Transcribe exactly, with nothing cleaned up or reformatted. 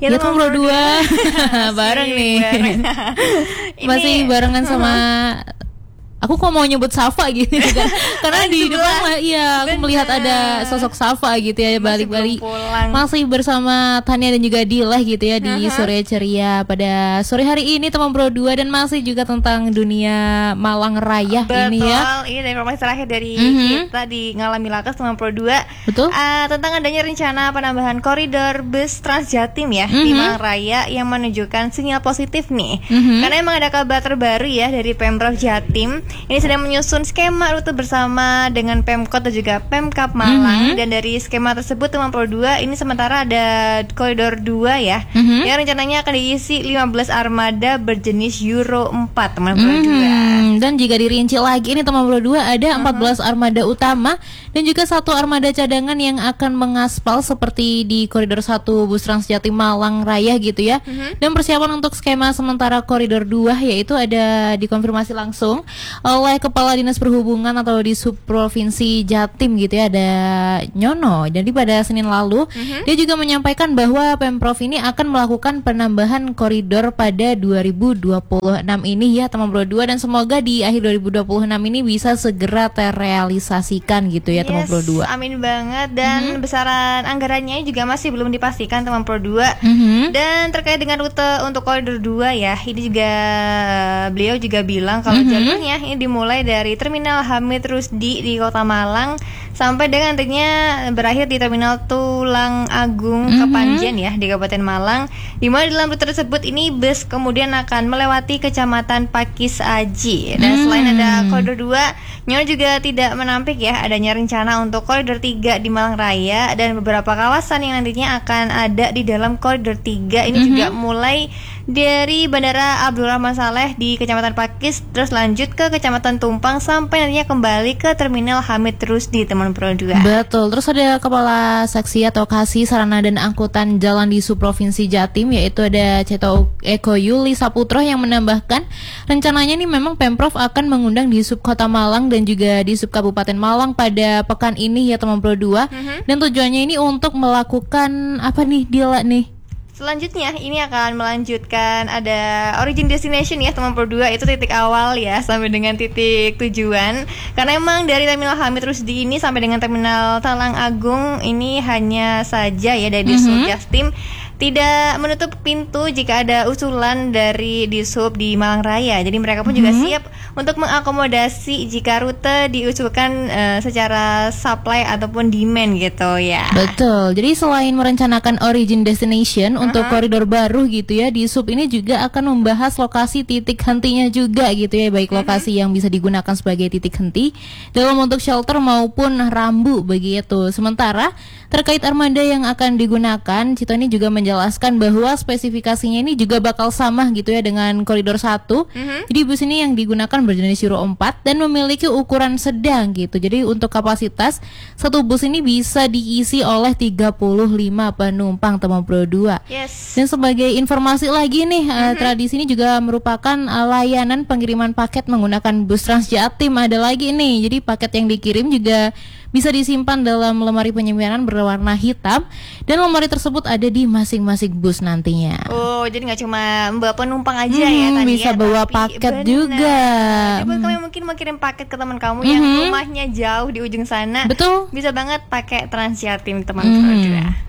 Ya, ya teman berdua bareng nih. Masih barengan sama aku kok mau nyebut Safa gitu kan. Karena di depan iya aku melihat ada sosok Safa gitu ya, balik-balik masih bersama Tania dan juga Dilah gitu ya di uh-huh. Sore Ceria pada sore hari ini teman Pro dua, dan masih juga tentang dunia Malang Raya. Betul, ini ya. Ini dari informasi terakhir dari uh-huh. kita di Ngalami Lakas teman Pro dua. Betul. Uh, tentang adanya rencana penambahan koridor bus Trans Jatim ya uh-huh. di Malang Raya yang menunjukkan sinyal positif nih. Uh-huh. Karena emang ada kabar terbaru ya dari Pemprov Jatim. Ini sedang menyusun skema rute bersama dengan Pemkot dan juga Pemkap Malang. Mm-hmm. Dan dari skema tersebut teman Pro dua ini sementara ada koridor dua ya, mm-hmm. yang rencananya akan diisi lima belas armada berjenis Euro empat teman Pro dua. Mm-hmm. Dan jika dirinci lagi ini teman Pro dua ada mm-hmm. empat belas armada utama dan juga satu armada cadangan yang akan mengaspal seperti di koridor satu bus Trans Jatim Malang Raya gitu ya. Mm-hmm. Dan persiapan untuk skema sementara koridor dua yaitu ada dikonfirmasi langsung oleh Kepala Dinas Perhubungan atau di Subprovinsi Jatim gitu ya, ada Nyono. Jadi pada Senin lalu uh-huh. dia juga menyampaikan bahwa Pemprov ini akan melakukan penambahan koridor pada dua ribu dua puluh enam ini ya teman Pro dua, dan semoga di akhir dua ribu dua puluh enam ini bisa segera terrealisasikan gitu ya yes, teman Pro dua. Amin banget. Dan uh-huh. besaran anggarannya juga masih belum dipastikan teman Pro dua. Uh-huh. Dan terkait dengan rute untuk koridor dua ya, ini juga beliau juga bilang kalau uh-huh. jalurnya ini dimulai dari Terminal Hamid Rusdi di Kota Malang sampai dengan nantinya berakhir di Terminal Tulang Agung mm-hmm. Kepanjen ya di Kabupaten Malang. Di mana dalam rute tersebut ini bus kemudian akan melewati Kecamatan Pakis Aji. Dan mm. selain ada koridor dua, Nyono juga tidak menampik ya adanya rencana untuk koridor tiga di Malang Raya dan beberapa kawasan yang nantinya akan ada di dalam koridor tiga ini mm-hmm. juga mulai dari Bandara Abdurrahman Saleh di Kecamatan Pakis, terus lanjut ke Kecamatan Tumpang sampai nantinya kembali ke Terminal Hamid Rusdi teman Pro dua. Betul. Terus ada Kepala Seksi atau Kasih Sarana dan Angkutan Jalan di Subprovinsi Jatim yaitu ada Ceto Eko Yuli Saputro yang menambahkan rencananya nih memang Pemprov akan mengundang di Sub Kota Malang dan juga di Sub Kabupaten Malang pada pekan ini ya teman Pro dua. Mm-hmm. Dan tujuannya ini untuk melakukan apa nih Dila nih? Selanjutnya ini akan melanjutkan ada origin destination ya teman Pro dua, itu titik awal ya sampai dengan titik tujuan. Karena emang dari Terminal Hamid Rusdi ini sampai dengan Terminal Talang Agung ini hanya saja ya dari mm-hmm. Jatim tidak menutup pintu jika ada usulan dari Disub di Malang Raya. Jadi mereka pun mm-hmm. juga siap untuk mengakomodasi jika rute diusulkan uh, secara supply ataupun demand gitu ya. Betul. Jadi selain merencanakan origin destination uh-huh. untuk koridor baru gitu ya, Disub ini juga akan membahas lokasi titik hentinya juga gitu ya, baik lokasi uh-huh. yang bisa digunakan sebagai titik henti dalam bentuk shelter maupun rambu begitu. Sementara terkait armada yang akan digunakan, Cito ini juga menjelaskan bahwa spesifikasinya ini juga bakal sama gitu ya dengan koridor satu. Uh-huh. Jadi bus ini yang digunakan berjenis Euro empat dan memiliki ukuran sedang gitu. Jadi untuk kapasitas satu bus ini bisa diisi oleh tiga puluh lima penumpang teman Pro dua. Yes. Dan sebagai informasi lagi nih, uh-huh. uh, tradisi ini juga merupakan uh, layanan pengiriman paket menggunakan bus Trans Jatim. Ada lagi nih. Jadi paket yang dikirim juga bisa disimpan dalam lemari penyimpanan berwarna hitam dan lemari tersebut ada di masing-masing bus nantinya. Oh, jadi nggak cuma membawa penumpang aja hmm, ya tadi bisa ya, bawa tapi paket bener. juga. Jadi buat kamu mungkin mau kirim paket ke teman kamu mm-hmm. yang rumahnya jauh di ujung sana, betul, bisa banget pakai Trans Jatim teman mm-hmm. Pro dua.